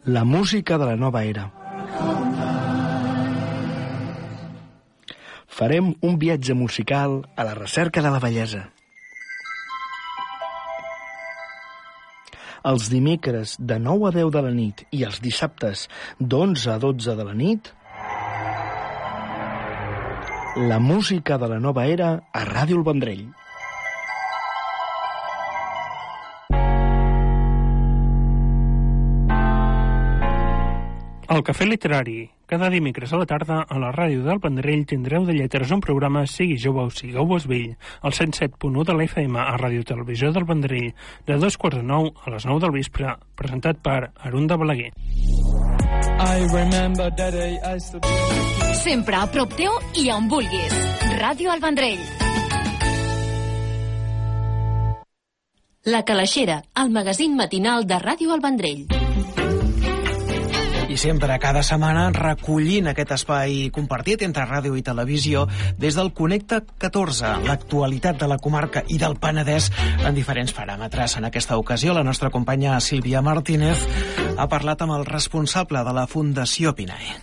La música de la nova era. Farem un viatge musical a la recerca de la bellesa. Els dimecres de 9 a 10 de la nit i els dissabtes d'11 a 12 de la nit, la música de la nova era a Ràdio El Vendrell. El Cafè Literari. Cada dimecres a la tarda a la ràdio del Vendrell tindreu de lletres un programa Sigui jove o sigueu vell, al 107.1 de l'FM a Ràdio Televisió del Vendrell, de 2:45 a les 9 del vespre, presentat per Arunda Balaguer. Sempre a prop teu i on vulguis. Ràdio El Vendrell. La Calaixera, el magazín matinal de Ràdio El Vendrell. I sempre, cada setmana, recollint aquest espai compartit entre ràdio i televisió des del Connecta 14, l'actualitat de la comarca i del Penedès en diferents paràmetres. En aquesta ocasió, la nostra companya Sílvia Martínez ha parlat amb el responsable de la Fundació PINAE.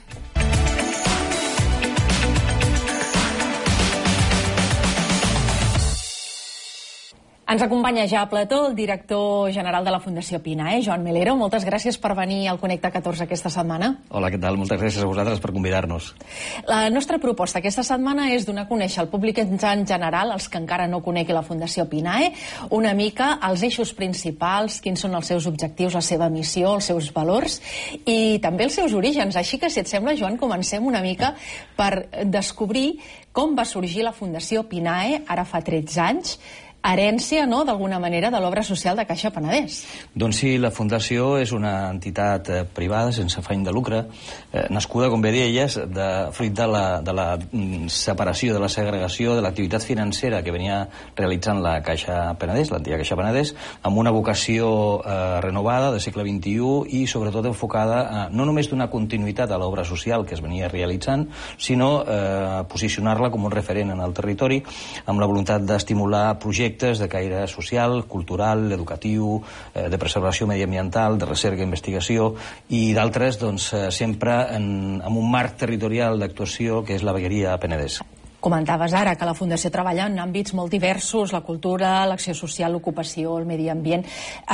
Ens acompanya ja a plató el director general de la Fundació PINAE, Joan Melero. Moltes gràcies per venir al Connecta 14 aquesta setmana. Hola, què tal? Moltes gràcies a vosaltres per convidar-nos. La nostra proposta aquesta setmana és donar a conèixer al públic en general, els que encara no conegui la Fundació PINAE, una mica els eixos principals, quins són els seus objectius, la seva missió, els seus valors i també els seus orígens. Així que, si et sembla, Joan, comencem una mica per descobrir com va sorgir la Fundació PINAE, ara fa 13 anys, herència, no?, d'alguna manera, de l'obra social de Caixa Penedès. Doncs sí, la Fundació és una entitat privada, sense afany de lucre, nascuda, com bé deies, fruit de la separació, de la segregació de l'activitat financera que venia realitzant la Caixa Penedès, l'antiga Caixa Penedès, amb una vocació renovada del segle XXI i, sobretot, enfocada no només d'una continuïtat a l'obra social que es venia realitzant, sinó posicionar-la com un referent en el territori, amb la voluntat d'estimular projectes de caire social, cultural, educatiu, de preservació mediambiental, de recerca i investigació i d'altres, doncs, sempre amb un marc territorial d'actuació que és la vegueria Penedès. Comentaves ara que la Fundació treballa en àmbits molt diversos, la cultura, l'acció social, l'ocupació, el medi ambient.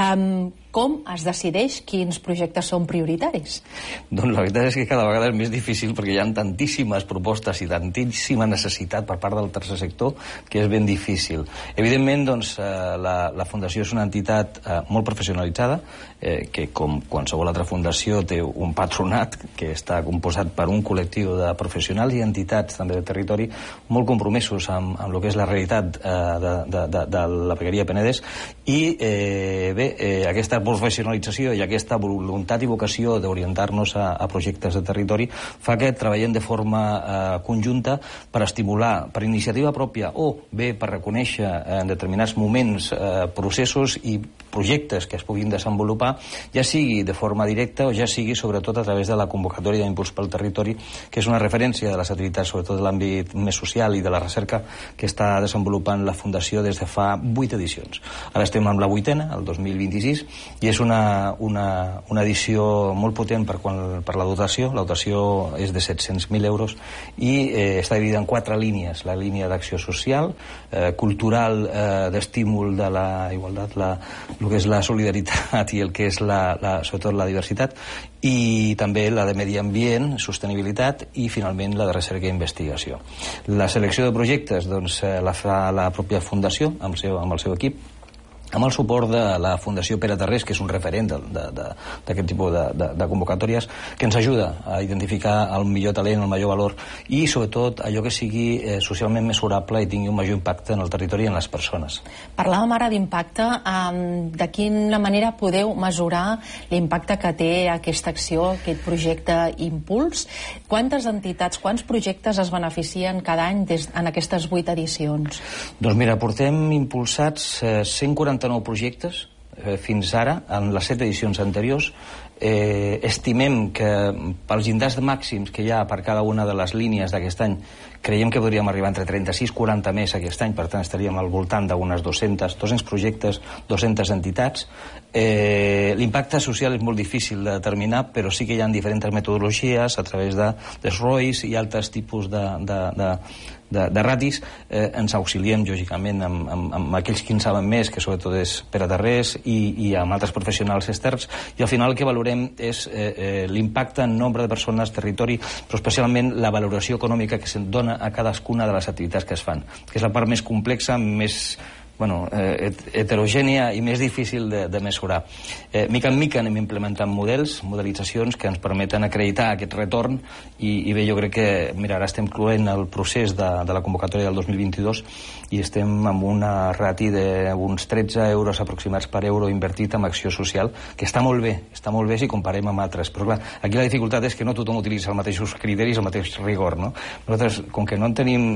Com es decideix quins projectes són prioritaris? Doncs la veritat és que cada vegada és més difícil perquè hi ha tantíssimes propostes i tantíssima necessitat per part del tercer sector que és ben difícil. Evidentment, doncs, la Fundació és una entitat molt professionalitzada, que com qualsevol altra fundació té un patronat que està composat per un col·lectiu de professionals i entitats també del territori molt compromesos amb el que és la realitat de la vegueria Penedès i aquesta professionalització i aquesta voluntat i vocació d'orientar-nos a projectes de territori fa que treballem de forma conjunta per estimular per iniciativa pròpia o bé per reconèixer en determinats moments processos i projectes que es puguin desenvolupar, ja sigui de forma directa o ja sigui sobretot a través de la convocatòria d'impuls pel territori, que és una referència de les activitats sobretot de l'àmbit més social i de la recerca que està desenvolupant la Fundació des de fa 8 edicions. Ara estem amb la 8ª, el 2026, i és una edició molt potent per la dotació. La dotació és de 700.000 euros i està dividida en 4 línies. La línia d'acció social, cultural, d'estímul de la igualtat, el que és la solidaritat i el que és sobretot la diversitat, i també la de medi ambient, sostenibilitat i finalment la de recerca i investigació. La selecció de projectes doncs, la fa la pròpia Fundació amb el seu equip, amb el suport de la Fundació Pere Tarrés, que és un referent d'aquest tipus de convocatòries, que ens ajuda a identificar el millor talent, el major valor i, sobretot, allò que sigui socialment mesurable i tingui un major impacte en el territori i en les persones. Parlàvem ara d'impacte. De quina manera podeu mesurar l'impacte que té aquesta acció, aquest projecte Impuls? Quantes entitats, quants projectes es beneficien cada any en aquestes 8 edicions? Doncs mira, portem impulsats 149 projectes fins ara, en les 7 edicions anteriors. Estimem que pels llindars màxims que hi ha per cada una de les línies d'aquest any creiem que podríem arribar entre 36 i 40 més aquest any, per tant estaríem al voltant d'unes 200 projectes, 200 entitats. L'impacte social és molt difícil de determinar, però sí que hi ha diferents metodologies a través dels ROIs i altres tipus de ratis. Ens auxiliem, lògicament, amb aquells que en saben més, que sobretot és Pere Tarrés, i amb altres professionals externs, i al final el que valorem és l'impacte en nombre de persones, territori, però especialment la valoració econòmica que se'n dona a cadascuna de les activitats que es fan, que és la part més complexa, més heterogènia i més difícil de mesurar. Mica en mica anem implementant modelitzacions que ens permeten acreditar aquest retorn i bé, jo crec que, mira, ara estem cloent el procés de la convocatòria del 2022 i estem amb una rati d'uns 13 euros aproximats per euro invertit en acció social, que està molt bé si comparem amb altres, però clar, aquí la dificultat és que no tothom utilitza els mateixos criteris, el mateix rigor, no? Nosaltres, com que no en tenim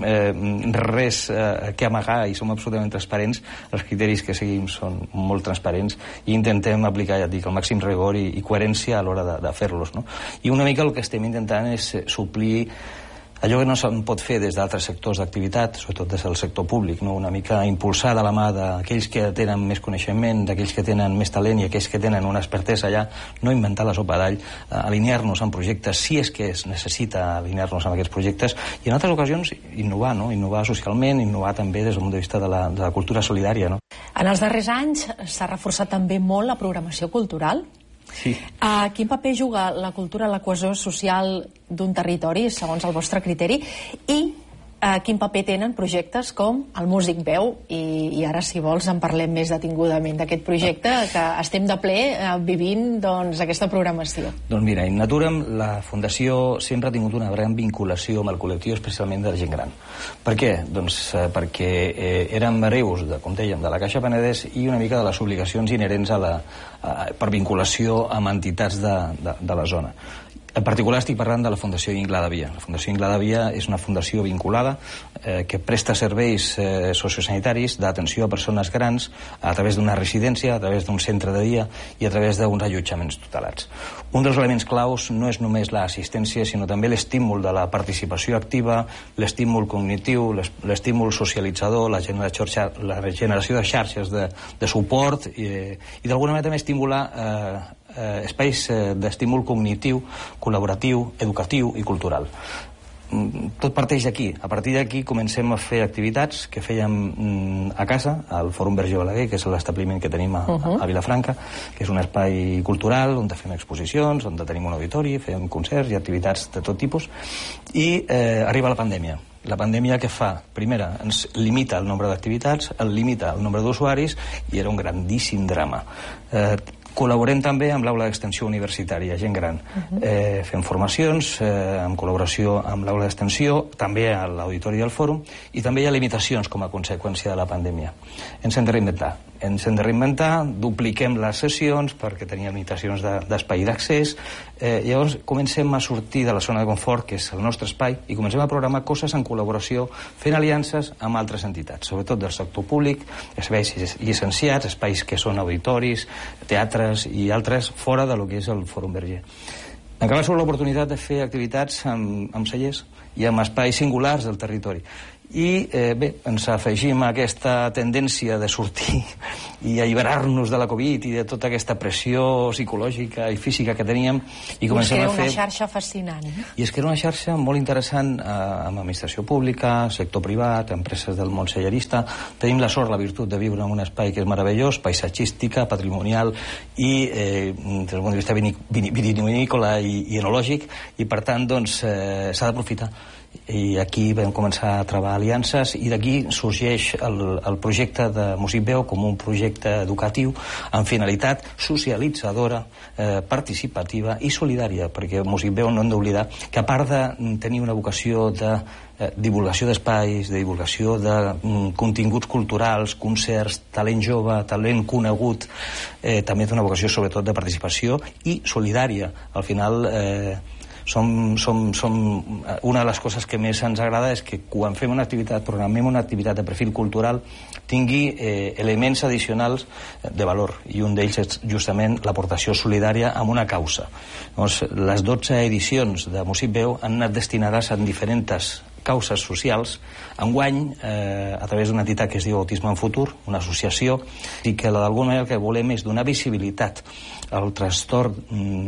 res que amagar i som absolutament transparents, els criteris que seguim són molt transparents i intentem aplicar, ja et dic, el màxim rigor i coherència a l'hora de fer-los, no? I una mica el que estem intentant és suplir allò que no se'n pot fer des d'altres sectors d'activitat, sobretot des del sector públic, no? Una mica impulsar de la mà d'aquells que tenen més coneixement, d'aquells que tenen més talent i aquells que tenen una expertesa allà, no inventar la sopa d'all, alinear-nos en projectes, si és que es necessita alinear-nos en aquests projectes, i en altres ocasions innovar, no? Innovar socialment, innovar també des del punt de vista de la cultura solidària, no? En els darrers anys s'ha reforçat també molt la programació cultural. Sí. Quin paper juga la cultura en la cohesió social d'un territori, segons el vostre criteri, i quin paper tenen projectes com el Músic Veu? I ara, si vols, en parlem més detingudament d'aquest projecte, que estem de ple vivint aquesta programació. Doncs mira, in Naturem, la Fundació sempre ha tingut una gran vinculació amb el col·lectiu, especialment de la gent gran. Per què? Doncs perquè érem hereus, com dèiem, de la Caixa Penedès i una mica de les obligacions inherents per vinculació amb entitats de la zona. En particular estic parlant de la Fundació Ingla de Via. La Fundació Ingla de Via és una fundació vinculada que presta serveis sociosanitaris d'atenció a persones grans a través d'una residència, a través d'un centre de dia i a través d'uns allotjaments tutelats. Un dels elements claus no és només l'assistència, sinó també l'estímul de la participació activa, l'estímul cognitiu, l'estímul socialitzador, la generació de xarxes de suport i d'alguna manera també estimular espais d'estímul cognitiu, col·laboratiu, educatiu i cultural. Tot parteix d'aquí. A partir d'aquí comencem a fer activitats que fèiem a casa, al Fòrum Verger Balaguer, que és l'establiment que tenim a Vilafranca, que és un espai cultural on fem exposicions, on tenim un auditori, fem concerts i activitats de tot tipus, i arriba la pandèmia. La pandèmia què fa? Primera, ens limita el nombre d'activitats, limita el nombre d'usuaris i era un grandíssim drama. Col·laborem també amb l'aula d'extensió universitària, gent gran. Fem formacions en col·laboració amb l'aula d'extensió, també a l'auditori del fòrum, i també hi ha limitacions com a conseqüència de la pandèmia. Ens hem de reinventar, dupliquem les sessions perquè teníem limitacions d'espai d'accés, llavors comencem a sortir de la zona de confort, que és el nostre espai, i comencem a programar coses en col·laboració, fent aliances amb altres entitats, sobretot del sector públic, espais llicenciats, espais que són auditoris, teatres i altres fora de lo que és el Fòrum Verger. Encara sobre l'oportunitat de fer activitats amb cellers i amb espais singulars del territori. I bé, ens afegim a aquesta tendència de sortir i alliberar-nos de la Covid i de tota aquesta pressió psicològica i física que teníem i comencem a fer... És que era una xarxa fascinant. I és que era una xarxa molt interessant amb administració pública, sector privat, empreses del món cellerista. Tenim la sort, la virtut de viure en un espai que és meravellós, paisatgística, patrimonial i des del punt de vista vitivinícola i enològic, i per tant doncs s'ha d'aprofitar. I aquí vam començar a treballar aliances i d'aquí sorgeix el projecte de Músic Veu com un projecte educatiu amb finalitat socialitzadora, participativa i solidària, perquè Músic Veu no hem d'oblidar que a part de tenir una vocació de divulgació d'espais, de divulgació de continguts culturals, concerts, talent jove, talent conegut, també té una vocació sobretot de participació i solidària. Al final una de les coses que més ens agrada és que quan fem una activitat, programem una activitat de perfil cultural, tingui elements addicionals de valor, i un d'ells és justament l'aportació solidària amb una causa. Doncs les 12 edicions de Músic Veu han anat destinades a diferents causes socials. Enguany, a través d'una entitat que es diu Autisme en Futur, una associació, i que d'alguna manera el que volem és donar visibilitat al trastorn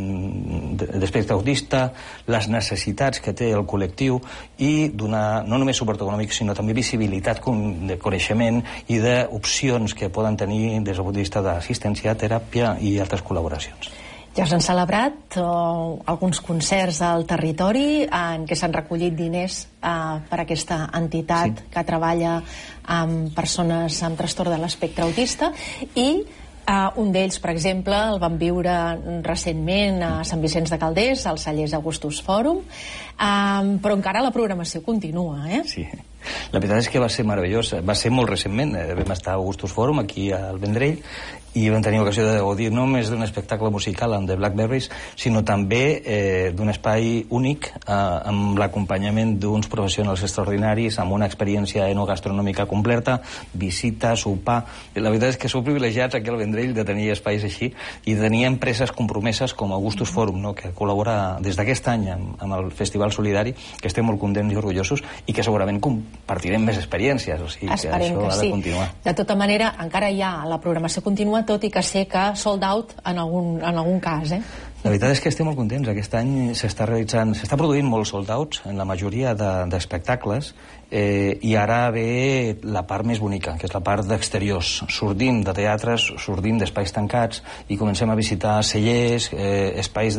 d'espectre autista, les necessitats que té el col·lectiu i donar no només suport econòmic, sinó també visibilitat de coneixement i d'opcions que poden tenir des del punt de vista d'assistència, teràpia i altres col·laboracions. Ja s'han celebrat alguns concerts al territori en què s'han recollit diners per aquesta entitat que treballa amb persones amb trastorn de l'espectre autista i un d'ells, per exemple, el vam viure recentment a Sant Vicenç de Calders, als cellers Augustus Fòrum, però encara la programació continua, eh? Sí, la veritat és que va ser meravellós. Va ser molt recentment, vam estar a Augustus Fòrum, aquí al Vendrell, i vam tenir ocasió de gaudir no només d'un espectacle musical amb The Blackberries, sinó també d'un espai únic amb l'acompanyament d'uns professionals extraordinaris, amb una experiència enogastronòmica completa, visita, sopar. La veritat és que sou privilegiats aquí al Vendrell de tenir espais així i de tenir empreses compromeses com Augustus Fòrum, no?, que col·labora des d'aquest any amb el Festival Solidari, que estem molt contents i orgullosos i que segurament compartirem més experiències, o sigui que això ha de continuar. De tota manera, encara hi ha la programació continua, tot i que sé que sold out en algun cas, eh? La veritat és que estem molt contents. Aquest any s'està produint molts sold outs en la majoria d'espectacles i ara ve la part més bonica, que és la part d'exteriors. Sortim de teatres, sortim d'espais tancats i comencem a visitar cellers, espais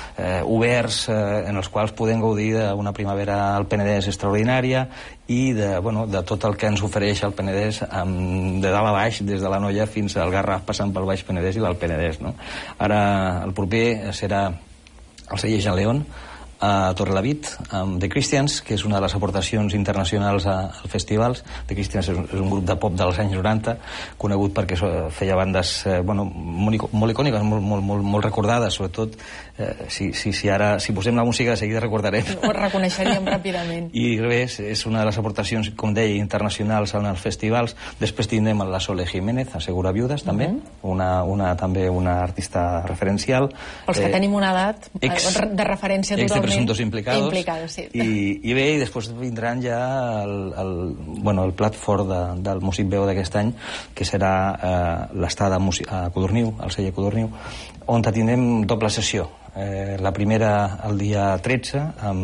oberts en els quals podem gaudir d'una primavera al Penedès extraordinària i de tot el que ens ofereix el Penedès de dalt a baix, des de l'Anoia fins al Garraf, passant pel Baix Penedès i l'Alt Penedès, no? Ara el proper serà el celler Jean León a Torrelavit amb The Christians, que és una de les aportacions internacionals al festivals. The Christians és un grup de pop dels anys 90, conegut perquè feia bandes molt icòniques, molt recordades, sobretot si posem la música de seguida recordarem. Ho reconeixeríem ràpidament. I res, és una de les aportacions, com deia, internacionals als festivals. Després tindrem la Sole Jiménez, a Segura Viudes, també, també una artista referencial. Pels que tenim una edat de referència totalment presuntos implicados, sí. I bé, i després vindran ja el plat fort del Músic Veu d'aquest any, que serà l'estada a Codorniu, al celler Codorniu, on tindrem doble sessió. La primera el dia 13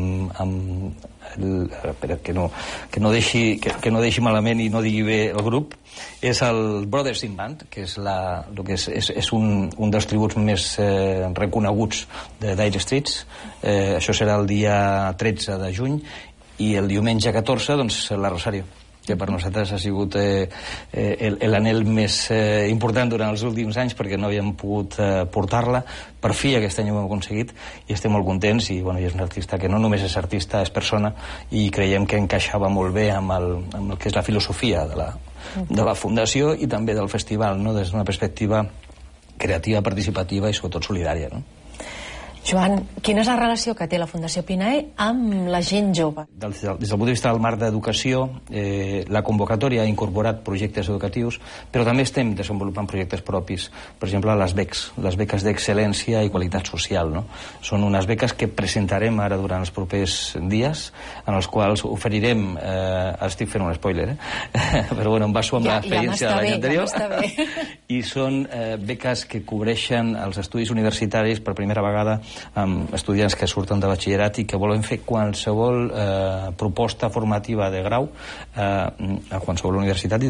que no deixi malament i no digui bé el grup, és el Brothers in Band, que és un dels tributs més reconeguts de Dire Straits. Això serà el dia 13 de juny i el diumenge 14 la Rosario, que per nosaltres ha sigut l'anhel més important durant els últims anys perquè no havíem pogut portar-la. Per fi aquest any ho hem aconseguit i estem molt contents i és un artista que no només és artista, és persona i creiem que encaixava molt bé amb el que és la filosofia de la Fundació i també del festival, no?, des d'una perspectiva creativa, participativa i sobretot solidària, no? Joan, quina és la relació que té la Fundació Pinae amb la gent jove? Des del punt de vista del marc d'educació, la convocatòria ha incorporat projectes educatius, però també estem desenvolupant projectes propis. Per exemple, les beques d'excel·lència i qualitat social, no? Són unes beques que presentarem ara durant els propers dies, en els quals oferirem, estic fent un spoiler, però em baso en l'experiència de l'any anterior, i són beques que cobreixen els estudis universitaris per primera vegada amb estudiants que surten de batxillerat i que volen fer qualsevol proposta formativa de grau a qualsevol universitat i